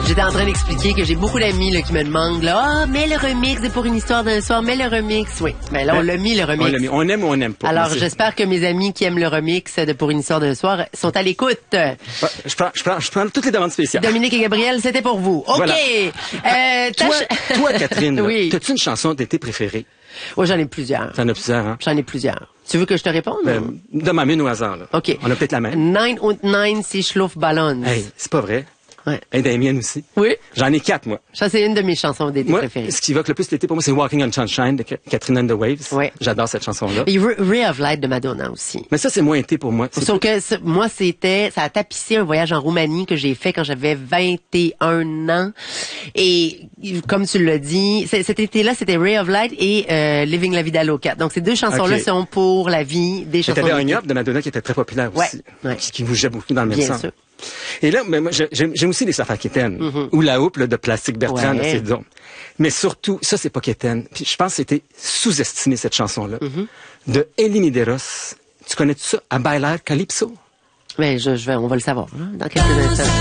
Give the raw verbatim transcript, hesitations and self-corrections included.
J'étais en train d'expliquer que j'ai beaucoup d'amis là, qui me demandent là, ah, mets le remix de Pour une histoire d'un soir, mets le remix. Oui, mais là, on l'a mis, le remix. On l'a mis. On aime ou on n'aime pas. Alors, j'espère que mes amis qui aiment le remix de Pour une histoire d'un soir sont à l'écoute. Je prends, je prends, je prends toutes les demandes spéciales. Dominique et Gabriel, c'était pour vous. OK. Voilà. Euh, toi, toi, Catherine, oui. t'as-tu une chanson d'été préférée? Oh, j'en ai plusieurs. T'en as plusieurs, hein? J'en ai plusieurs. Tu veux que je te réponde? Ben, donne-moi une au hasard, là. OK. On a peut-être la même. Nine und nine, si Schluffballons. Hey, c'est pas vrai. Ouais. Et des miennes aussi. Oui. J'en ai quatre, moi. Ça, c'est une de mes chansons d'été Moi, préférées. ce qui évoque le plus l'été pour moi, c'est Walking on Sunshine de Catherine and the Waves. Ouais. J'adore cette chanson-là. Et Ray of Light de Madonna aussi. Mais ça, c'est moins été pour moi. Sauf que c- moi, c'était, ça a tapissé un voyage en Roumanie que j'ai fait quand j'avais vingt et un ans. Et comme tu l'as dit, c- cet été-là, c'était Ray of Light et euh, Living la Vida Loca. Donc ces deux chansons-là Ok. sont pour la vie des Mais chansons. t'avais un d'été. Yop de Madonna qui était très populaire Ouais, aussi. ouais. Qui, qui bougeait beaucoup dans le même Bien sens. sûr. Et là, mais moi, j'ai- j'aime j'aime aussi les affaires Quétaine. Mm-hmm. Ou la houppe là, de Plastique Bertrand, Ouais. là, c'est donc. Mais surtout, ça, c'est pas Quétaine. Puis je pense que c'était sous-estimé, cette chanson-là. Mm-hmm. De Elie Medeiros. Tu connais ça? À Bailar Calypso? Mais je, je vais, on va le savoir hein, dans quelques instants.